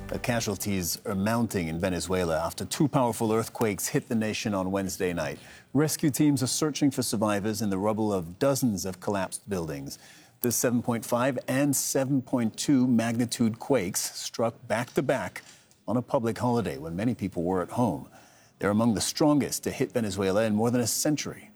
The casualties are mounting in Venezuela after two powerful earthquakes hit the nation on Wednesday night. Rescue teams are searching for survivors in the rubble of dozens of collapsed buildings. The 7.5 and 7.2 magnitude quakes struck back-to-back on a public holiday when many people were at home. They're among the strongest to hit Venezuela in more than a century.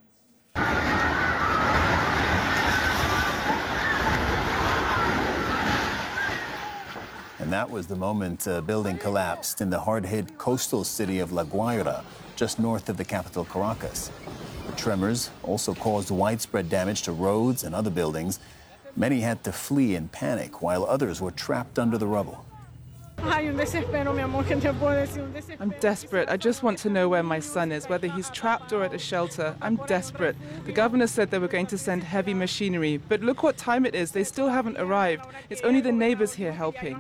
And that was the moment a building collapsed in the hard-hit coastal city of La Guaira, just north of the capital, Caracas. The tremors also caused widespread damage to roads and other buildings. Many had to flee in panic, while others were trapped under the rubble. I'm desperate. I just want to know where my son is, whether he's trapped or at a shelter. I'm desperate. The governor said they were going to send heavy machinery, but look what time it is. They still haven't arrived. It's only the neighbors here helping.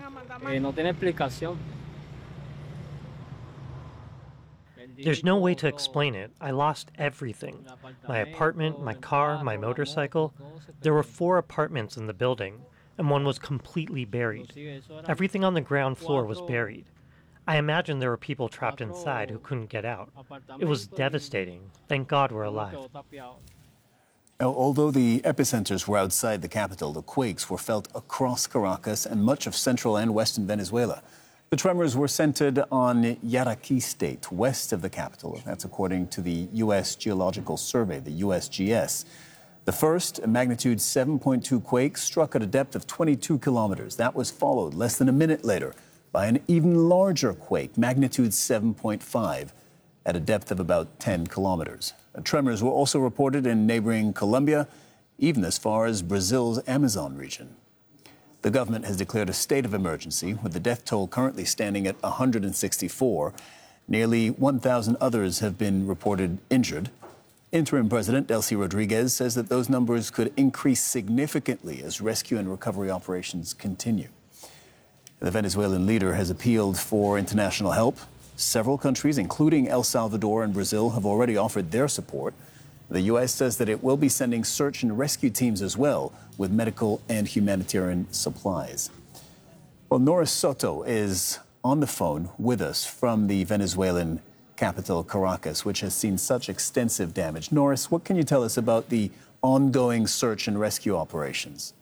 There's no way to explain it. I lost everything. My apartment, my car, my motorcycle. There were 4 apartments in the building, and one was completely buried. Everything on the ground floor was buried. I imagine there were people trapped inside who couldn't get out. It was devastating. Thank God we're alive. Now, although the epicenters were outside the capital, the quakes were felt across Caracas and much of central and western Venezuela. The tremors were centered on Yaraquí State, west of the capital. That's according to the U.S. Geological Survey, the USGS. The first, a magnitude 7.2 quake, struck at a depth of 22 kilometers. That was followed less than a minute later by an even larger quake, magnitude 7.5, at a depth of about 10 kilometers. Tremors were also reported in neighboring Colombia, even as far as Brazil's Amazon region. The government has declared a state of emergency, with the death toll currently standing at 164. Nearly 1,000 others have been reported injured. Interim President Delcy Rodriguez says that those numbers could increase significantly as rescue and recovery operations continue. The Venezuelan leader has appealed for international help. Several countries, including El Salvador and Brazil, have already offered their support. The U.S. says that it will be sending search and rescue teams as well, with medical and humanitarian supplies. Well, Norris Soto is on the phone with us from the Venezuelan capital, Caracas, which has seen such extensive damage. Norris, what can you tell us about the ongoing search and rescue operations?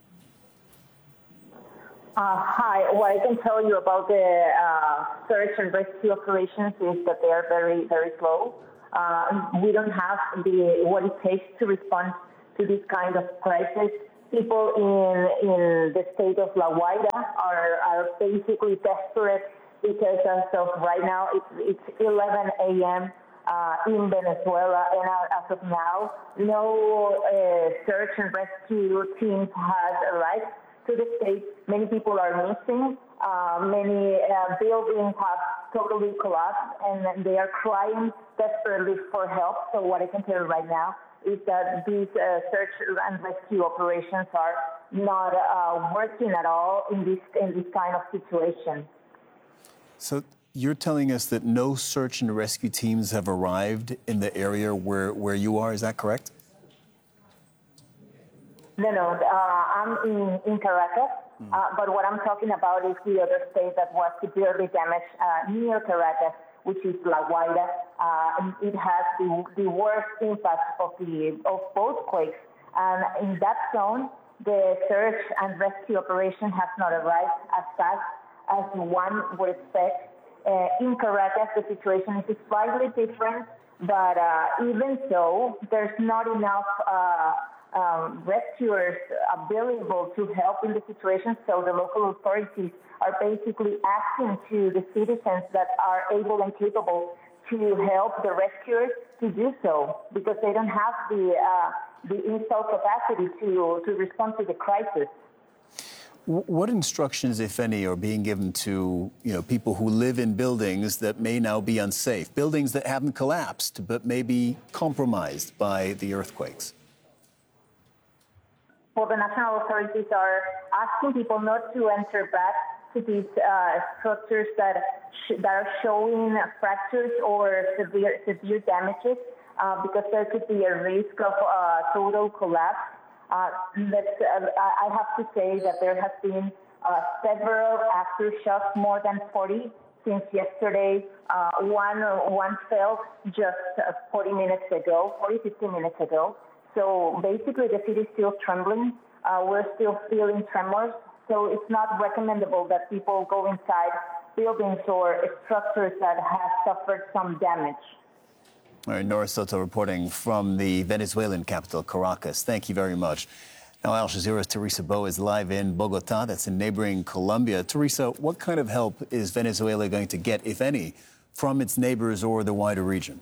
Hi. What I can tell you about the search and rescue operations is that they are very, very slow. We don't have what it takes to respond to this kind of crisis. People in the state of La Guaira are basically desperate because as of right now, it's 11 a.m. In Venezuela, and as of now, no search and rescue teams has arrived to the state. Many people are missing. Many buildings have totally collapsed, and they are crying desperately for help. So what I can tell you right now is that these search and rescue operations are not working at all in this kind of situation. So you're telling us that no search and rescue teams have arrived in the area where you are, is that correct? No, I'm in Caracas, but what I'm talking about is the other state that was severely damaged near Caracas, which is La Guaira. It has the worst impact of both quakes, and in that zone, the search and rescue operation has not arrived as fast as one would expect. In Caracas, the situation is slightly different, but even so, there's not enough rescuers available to help in the situation, so the local authorities are basically asking to the citizens that are able and capable to help the rescuers to do so, because they don't have the installed capacity to respond to the crisis. What instructions, if any, are being given to people who live in buildings that may now be unsafe, buildings that haven't collapsed but may be compromised by the earthquakes? Well, the national authorities are asking people not to enter back to these structures that are showing fractures or severe damages because there could be a risk of total collapse. I have to say that there has been Several aftershocks, more than 40 since yesterday. One fell just 50 minutes ago. So basically the city is still trembling. We're still feeling tremors. So it's not recommendable that people go inside buildings or structures that have suffered some damage. All right, Nora Soto reporting from the Venezuelan capital, Caracas. Thank you very much. Now, Al Jazeera's Teresa Bo is live in Bogota, that's in neighboring Colombia. Teresa, what kind of help is Venezuela going to get, if any, from its neighbors or the wider region?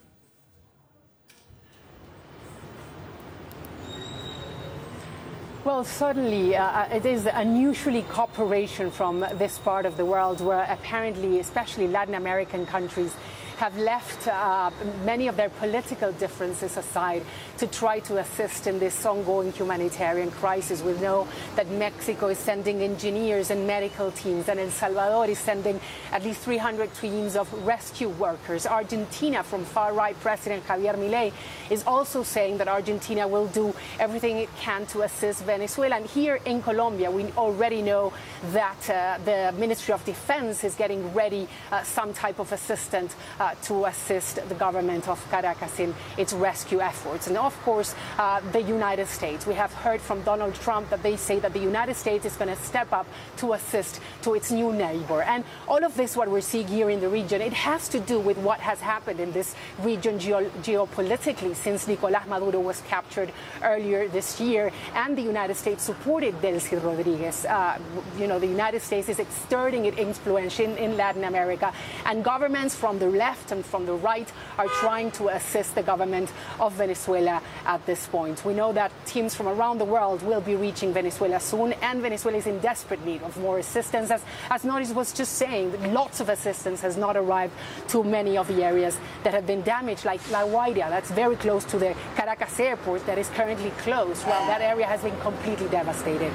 Well, certainly it is unusually cooperation from this part of the world where apparently, especially Latin American countries, have left many of their political differences aside to try to assist in this ongoing humanitarian crisis. We know that Mexico is sending engineers and medical teams, and El Salvador is sending at least 300 teams of rescue workers. Argentina, from far-right President Javier Milei, is also saying that Argentina will do everything it can to assist Venezuela. And here in Colombia, we already know that the Ministry of Defense is getting ready some type of assistance to assist the government of Caracas in its rescue efforts. And of course, the United States. We have heard from Donald Trump that they say that the United States is going to step up to assist to its new neighbor. And all of this, what we're seeing here in the region, it has to do with what has happened in this region geopolitically since Nicolás Maduro was captured earlier this year, and the United States supported Delcy Rodriguez. The United States is exerting its influence in Latin America, and governments from the left and from the right are trying to assist the government of Venezuela at this point. We know that teams from around the world will be reaching Venezuela soon, and Venezuela is in desperate need of more assistance. As Norris was just saying, lots of assistance has not arrived to many of the areas that have been damaged, like La Guaira, that's very close to the Caracas airport that is currently closed. Well, that area has been completely devastated.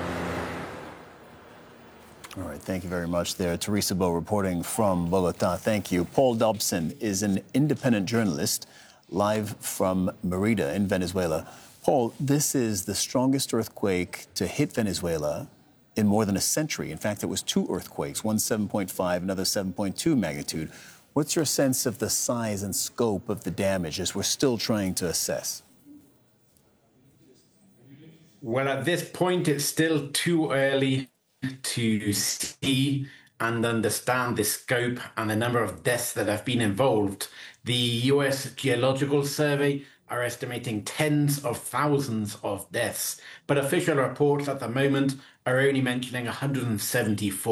All right, thank you very much there. Teresa Bo reporting from Bogota. Thank you. Paul Dobson is an independent journalist live from Merida in Venezuela. Paul, this is the strongest earthquake to hit Venezuela in more than a century. In fact, it was two earthquakes, one 7.5, another 7.2 magnitude. What's your sense of the size and scope of the damage as we're still trying to assess? Well, at this point, it's still too early to see and understand the scope and the number of deaths that have been involved. The US Geological Survey are estimating tens of thousands of deaths, but official reports at the moment are only mentioning 174.